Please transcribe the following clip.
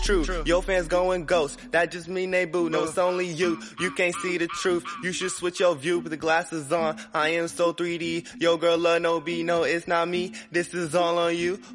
true. Your fans going ghost, that just mean they boo. No, it's only you. You can't see the truth. You should switch your view, put the glasses on. I am so 3D. Yo, girl, love no B. No, it's not me. This is all on you.